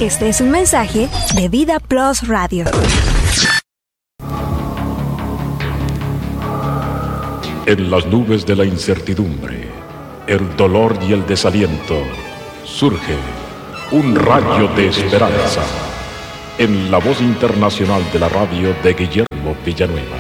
Este es un mensaje de Vida Plus Radio. En las nubes de la incertidumbre, el dolor y el desaliento, surge un rayo de esperanza en la voz internacional de la radio de Guillermo Villanueva.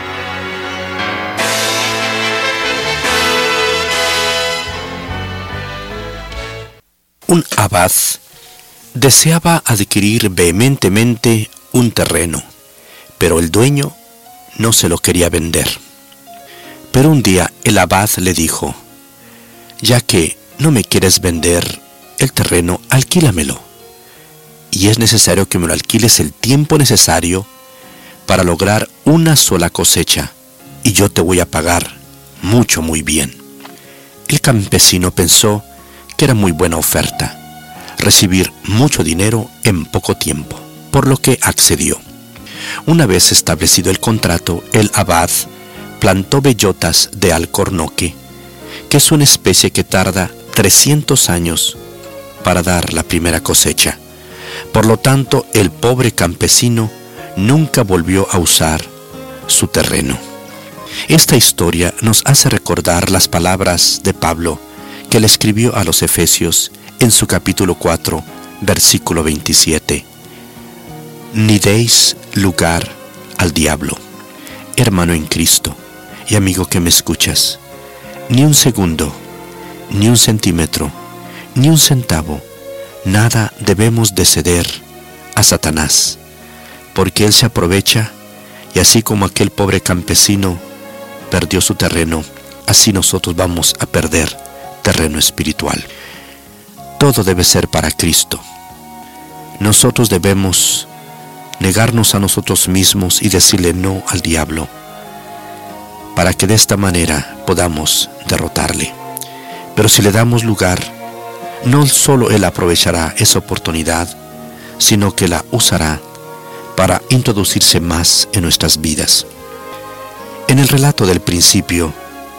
Un abad deseaba adquirir vehementemente un terreno, pero el dueño no se lo quería vender. Pero un día el abad le dijo: ya que no me quieres vender el terreno, alquílamelo. Y es necesario que me lo alquiles el tiempo necesario para lograr una sola cosecha, y yo te voy a pagar muy bien. El campesino pensó que era muy buena oferta, recibir mucho dinero en poco tiempo, por lo que accedió. Una vez establecido el contrato, el abad plantó bellotas de alcornoque, que es una especie que tarda 300 años para dar la primera cosecha. Por lo tanto, el pobre campesino nunca volvió a usar su terreno. Esta historia nos hace recordar las palabras de Pablo que le escribió a los Efesios en su capítulo 4, versículo 27. Ni deis lugar al diablo. Hermano en Cristo y amigo que me escuchas, ni un segundo, ni un centímetro, ni un centavo, nada debemos de ceder a Satanás, porque él se aprovecha, y así como aquel pobre campesino perdió su terreno, así nosotros vamos a perder terreno espiritual. Todo debe ser para Cristo. Nosotros debemos negarnos a nosotros mismos y decirle no al diablo, para que de esta manera podamos derrotarle. Pero si le damos lugar, no solo él aprovechará esa oportunidad, sino que la usará para introducirse más en nuestras vidas. En el relato del principio,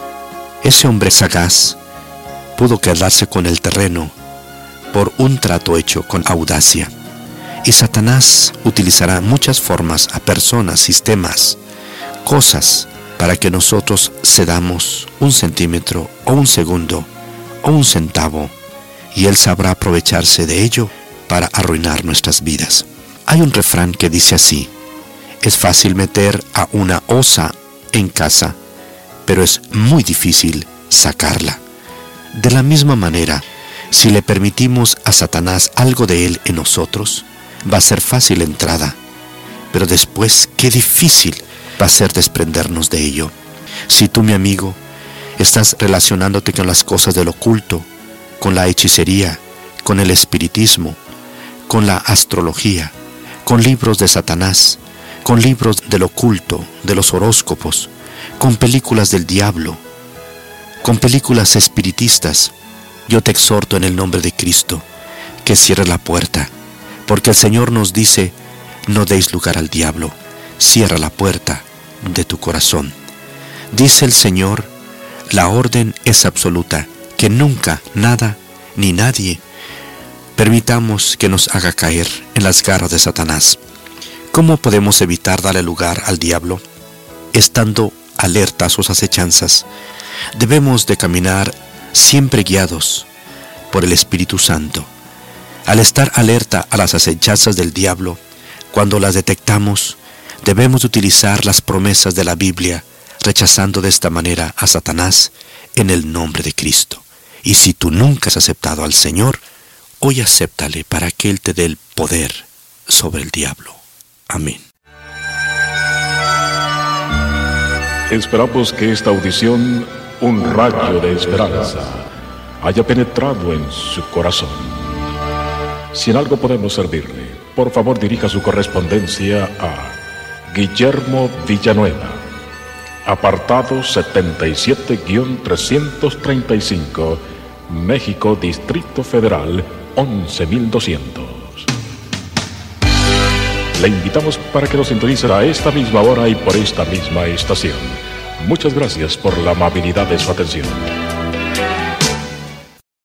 ese hombre sagaz pudo quedarse con el terreno por un trato hecho con audacia. Y Satanás utilizará muchas formas a personas, sistemas, cosas, para que nosotros cedamos un centímetro o un segundo o un centavo, y él sabrá aprovecharse de ello para arruinar nuestras vidas. Hay un refrán que dice así: es fácil meter a una osa en casa, pero es muy difícil sacarla. De la misma manera, si le permitimos a Satanás algo de él en nosotros, va a ser fácil la entrada, pero después qué difícil va a ser desprendernos de ello. Si tú, mi amigo, estás relacionándote con las cosas del oculto, con la hechicería, con el espiritismo, con la astrología, con libros de Satanás, con libros del oculto, de los horóscopos, con películas del diablo, con películas espiritistas, yo te exhorto en el nombre de Cristo que cierres la puerta, porque el Señor nos dice: no deis lugar al diablo, cierra la puerta de tu corazón. Dice el Señor, la orden es absoluta, que nunca, nada, ni nadie permitamos que nos haga caer en las garras de Satanás. ¿Cómo podemos evitar darle lugar al diablo? Estando alerta a sus acechanzas. Debemos de caminar siempre guiados por el Espíritu Santo. Al estar alerta a las acechanzas del diablo, cuando las detectamos, debemos utilizar las promesas de la Biblia, rechazando de esta manera a Satanás en el nombre de Cristo. Y si tú nunca has aceptado al Señor, hoy acéptale para que Él te dé el poder sobre el diablo. Amén. Esperamos que esta audición, un rayo de esperanza, haya penetrado en su corazón. Si en algo podemos servirle, por favor dirija su correspondencia a Guillermo Villanueva, apartado 77-335, México, Distrito Federal, 11,200. Le invitamos para que nos sintonice a esta misma hora y por esta misma estación. Muchas gracias por la amabilidad de su atención.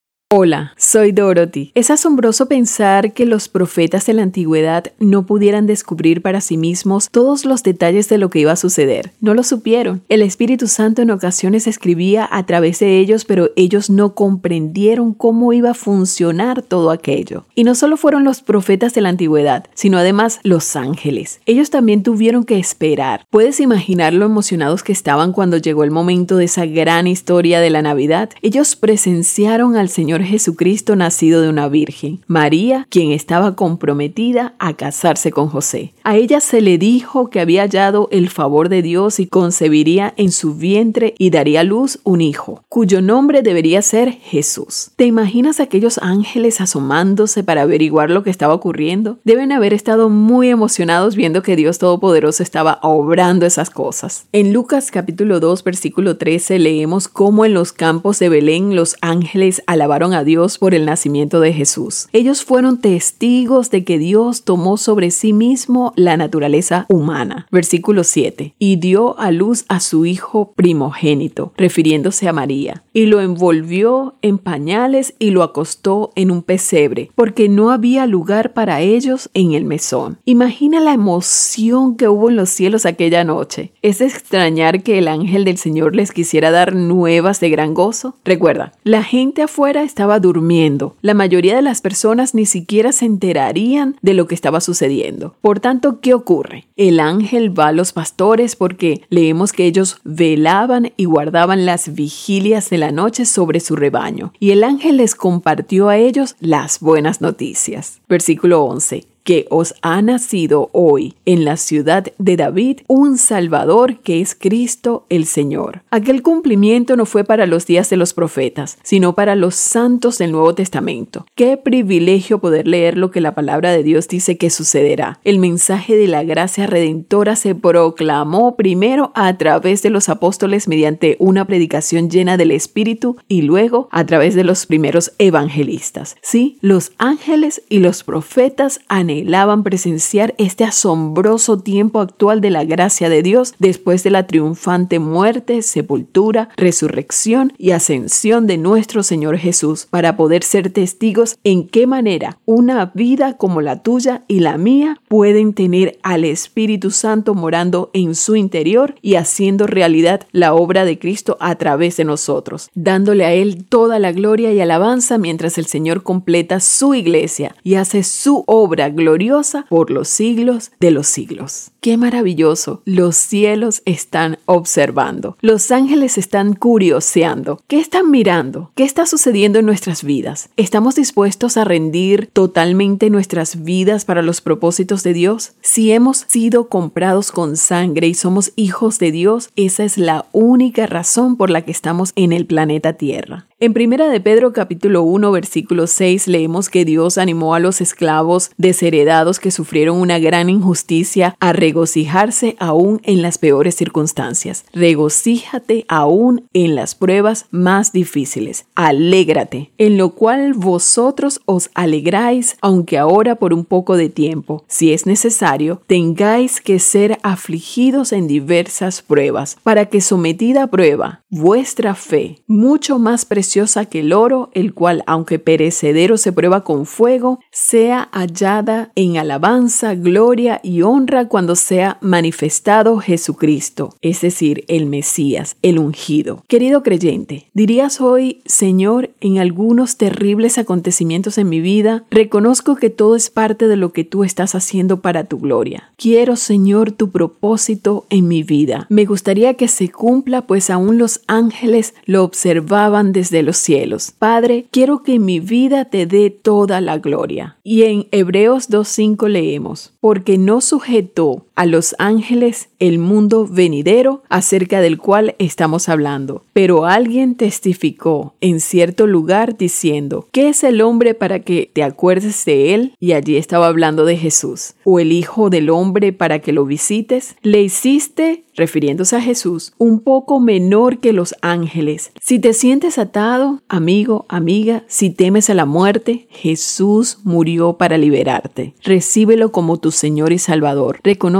Hola, soy Dorothy. Es asombroso pensar que los profetas de la antigüedad no pudieran descubrir para sí mismos todos los detalles de lo que iba a suceder. No lo supieron. El Espíritu Santo en ocasiones escribía a través de ellos, pero ellos no comprendieron cómo iba a funcionar todo aquello. Y no solo fueron los profetas de la antigüedad, sino además los ángeles. Ellos también tuvieron que esperar. ¿Puedes imaginar lo emocionados que estaban cuando llegó el momento de esa gran historia de la Navidad? Ellos presenciaron al Señor Jesucristo nacido de una virgen, María, quien estaba comprometida a casarse con José. A ella se le dijo que había hallado el favor de Dios y concebiría en su vientre y daría a luz un hijo, cuyo nombre debería ser Jesús. ¿Te imaginas aquellos ángeles asomándose para averiguar lo que estaba ocurriendo? Deben haber estado muy emocionados viendo que Dios Todopoderoso estaba obrando esas cosas. En Lucas capítulo 2, versículo 13 leemos cómo en los campos de Belén los ángeles alabaron a Dios por el nacimiento de Jesús. Ellos fueron testigos de que Dios tomó sobre sí mismo la naturaleza humana. Versículo 7. Y dio a luz a su hijo primogénito, refiriéndose a María, y lo envolvió en pañales y lo acostó en un pesebre, porque no había lugar para ellos en el mesón. Imagina la emoción que hubo en los cielos aquella noche. ¿Es de extrañar que el ángel del Señor les quisiera dar nuevas de gran gozo? Recuerda, la gente afuera estaba durmiendo. La mayoría de las personas ni siquiera se enterarían de lo que estaba sucediendo. Por tanto, ¿qué ocurre? El ángel va a los pastores porque leemos que ellos velaban y guardaban las vigilias de la noche sobre su rebaño. Y el ángel les compartió a ellos las buenas noticias. Versículo 11. Que os ha nacido hoy en la ciudad de David un Salvador que es Cristo el Señor. Aquel cumplimiento no fue para los días de los profetas, sino para los santos del Nuevo Testamento. Qué privilegio poder leer lo que la palabra de Dios dice que sucederá. El mensaje de la gracia redentora se proclamó primero a través de los apóstoles mediante una predicación llena del Espíritu y luego a través de los primeros evangelistas. Sí, los ángeles y los profetas anhelaban presenciar este asombroso tiempo actual de la gracia de Dios después de la triunfante muerte, sepultura, resurrección y ascensión de nuestro Señor Jesús, para poder ser testigos en qué manera una vida como la tuya y la mía pueden tener al Espíritu Santo morando en su interior y haciendo realidad la obra de Cristo a través de nosotros, dándole a Él toda la gloria y alabanza mientras el Señor completa su iglesia y hace su obra gloriosa por los siglos de los siglos. ¡Qué maravilloso! Los cielos están observando. Los ángeles están curioseando. ¿Qué están mirando? ¿Qué está sucediendo en nuestras vidas? ¿Estamos dispuestos a rendir totalmente nuestras vidas para los propósitos de Dios? Si hemos sido comprados con sangre y somos hijos de Dios, esa es la única razón por la que estamos en el planeta Tierra. En 1 de Pedro capítulo 1 versículo 6 leemos que Dios animó a los esclavos desheredados que sufrieron una gran injusticia a regocijarse aún en las peores circunstancias. Regocíjate aún en las pruebas más difíciles. Alégrate, en lo cual vosotros os alegráis, aunque ahora por un poco de tiempo, si es necesario, tengáis que ser afligidos en diversas pruebas, para que sometida a prueba vuestra fe, mucho más preciosa que el oro, el cual, aunque perecedero se prueba con fuego, sea hallada en alabanza, gloria y honra cuando sea manifestado Jesucristo, es decir, el Mesías, el ungido. Querido creyente, ¿dirías hoy, Señor, en algunos terribles acontecimientos en mi vida, reconozco que todo es parte de lo que tú estás haciendo para tu gloria? Quiero, Señor, tu propósito en mi vida. Me gustaría que se cumpla, pues aún los ángeles lo observaban desde los cielos. Padre, quiero que mi vida te dé toda la gloria. Y en Hebreos 2:5 leemos, porque no sujetó a los ángeles el mundo venidero acerca del cual estamos hablando, pero alguien testificó en cierto lugar diciendo, ¿qué es el hombre para que te acuerdes de él? Y allí estaba hablando de Jesús. ¿O el hijo del hombre para que lo visites? Le hiciste, refiriéndose a Jesús, un poco menor que los ángeles. Si te sientes atado, amigo, amiga, si temes a la muerte, Jesús murió para liberarte. Recíbelo como tu Señor y Salvador. Reconoce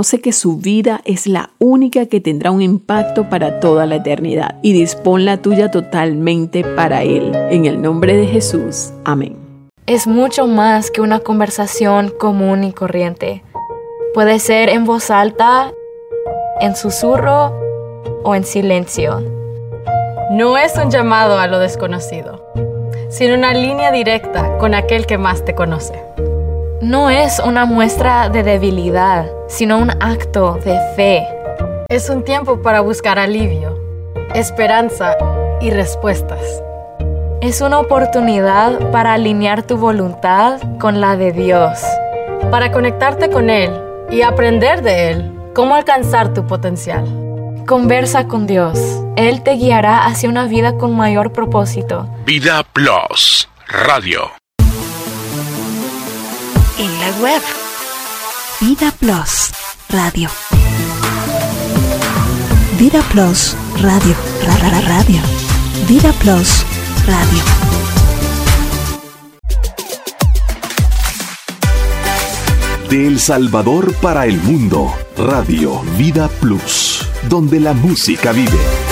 reconoce que su vida es la única que tendrá un impacto para toda la eternidad y dispón la tuya totalmente para Él. En el nombre de Jesús. Amén. Es mucho más que una conversación común y corriente. Puede ser en voz alta, en susurro o en silencio. No es un llamado a lo desconocido, sino una línea directa con aquel que más te conoce. No es una muestra de debilidad, sino un acto de fe. Es un tiempo para buscar alivio, esperanza y respuestas. Es una oportunidad para alinear tu voluntad con la de Dios. Para conectarte con Él y aprender de Él cómo alcanzar tu potencial. Conversa con Dios. Él te guiará hacia una vida con mayor propósito. Vida Plus Radio. En la web Vida Plus Radio. Vida Plus Radio. Radio. Vida Plus Radio. De El Salvador para el mundo, Radio Vida Plus, donde la música vive.